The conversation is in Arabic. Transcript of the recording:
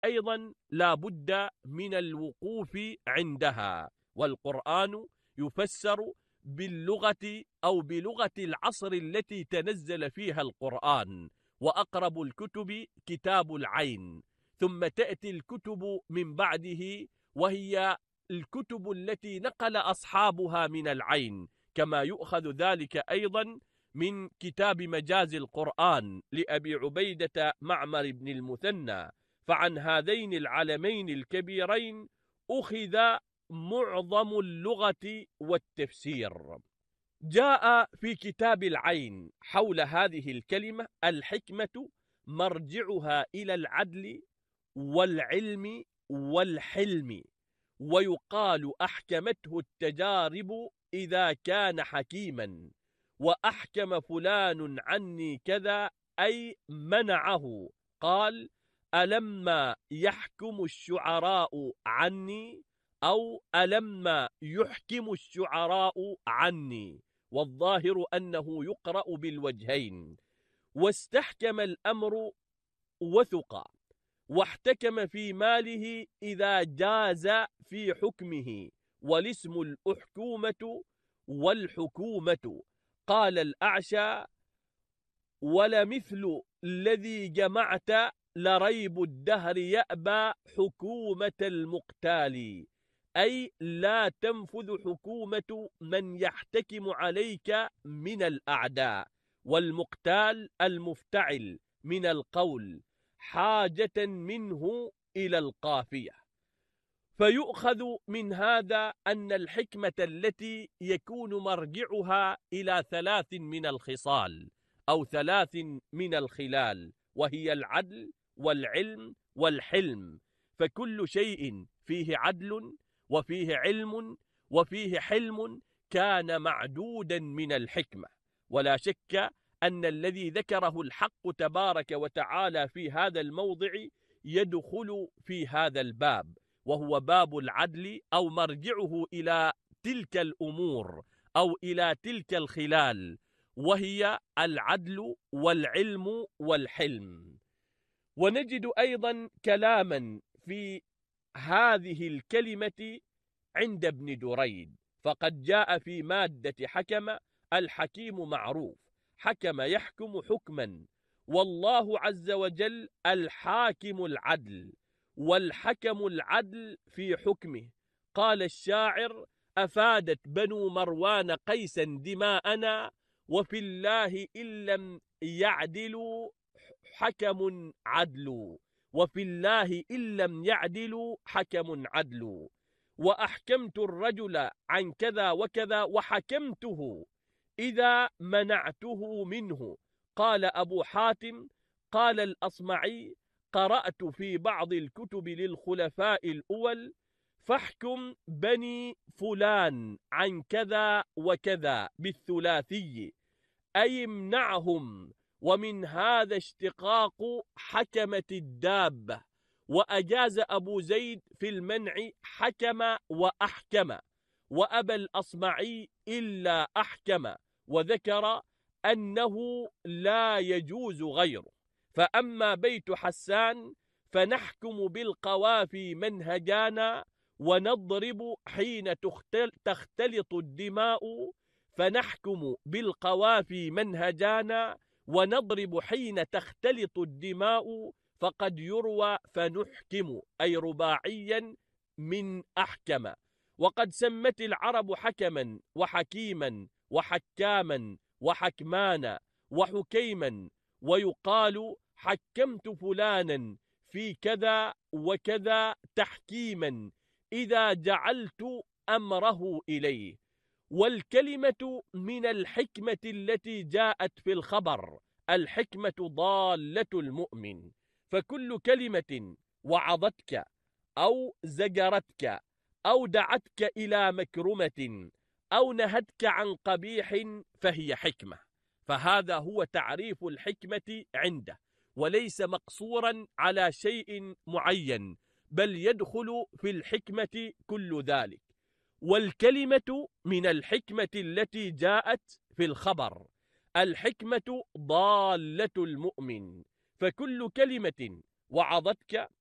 أيضا لا بد من الوقوف عندها، والقرآن يفسر باللغة أو بلغة العصر التي تنزل فيها القرآن، وأقرب الكتب كتاب العين، ثم تأتي الكتب من بعده وهي الكتب التي نقل أصحابها من العين، كما يؤخذ ذلك أيضا من كتاب مجاز القرآن لأبي عبيدة معمر بن المثنى. فعن هذين العلمين الكبيرين أخذ معظم اللغة والتفسير. جاء في كتاب العين حول هذه الكلمة: الحكمة مرجعها إلى العدل والعلم والحلم، ويقال أحكمته التجارب إذا كان حكيما، وأحكم فلان عني كذا أي منعه. قال: ألما يحكم الشعراء عني، أو ألما يحكم الشعراء عني، والظاهر أنه يقرأ بالوجهين. واستحكم الأمر وثق، واحتكم في ماله إذا جاز في حكمه، والاسم الأحكومة والحكومة. قال الأعشى: ولمثل الذي جمعت لريب الدهر يأبى حكومة المقتال، أي لا تنفذ حكومة من يحتكم عليك من الأعداء، والمقتال المفتعل من القول، حاجة منه إلى القافية. فيؤخذ من هذا أن الحكمة التي يكون مرجعها إلى 3 من الخصال أو 3 من الخلال، وهي العدل والعلم والحلم، فكل شيء فيه عدل وفيه علم وفيه حلم كان معدودا من الحكمة. ولا شك أن الذي ذكره الحق تبارك وتعالى في هذا الموضع يدخل في هذا الباب، وهو باب العدل، أو مرجعه إلى تلك الأمور أو إلى تلك الخلال، وهي العدل والعلم والحلم. ونجد أيضا كلاما في هذه الكلمة عند ابن دريد، فقد جاء في مادة حكم: الحكيم معروف، حكم يحكم حكما، والله عز وجل الحاكم العدل، والحكم العدل في حكمه. قال الشاعر: أفادت بنو مروان قيسا دماءنا، وفي الله إن لم يعدلوا حكم عدل، وفي الله إن لم يعدلوا حكم عدل. وأحكمت الرجل عن كذا وكذا، وحكمته إذا منعته منه. قال أبو حاتم: قال الأصمعي: قرأت في بعض الكتب للخلفاء الأول: فاحكم بني فلان عن كذا وكذا بالثلاثي، أي امنعهم. ومن هذا اشتقاق حكمت الدابة. وأجاز أبو زيد في المنع حكم وأحكم، وأبى الأصمعي إلا أحكم، وذكر أنه لا يجوز غيره. فأما بيت حسان: فنحكم بالقوافي منهجانا، ونضرب حين تختلط الدماء. فنحكم بالقوافي منهجانا، ونضرب حين تختلط الدماء. فقد يروى فنحكم، أي رباعيا من أحكم. وقد سمت العرب حكما وحكيما وحكاما وحكمانا وحكيما، ويقال: حكمت فلانا في كذا وكذا تحكيما، إذا جعلت أمره إليه. والكلمة من الحكمة التي جاءت في الخبر. الحكمة ضالة المؤمن، فكل كلمة وعظتك أو زجرتك أو دعتك إلى مكرمة أو نهتك عن قبيح فهي حكمة. فهذا هو تعريف الحكمة عنده، وليس مقصورا على شيء معين، بل يدخل في الحكمة كل ذلك. والكلمة من الحكمة التي جاءت في الخبر. الحكمة ضالة المؤمن، فكل كلمة وعظتك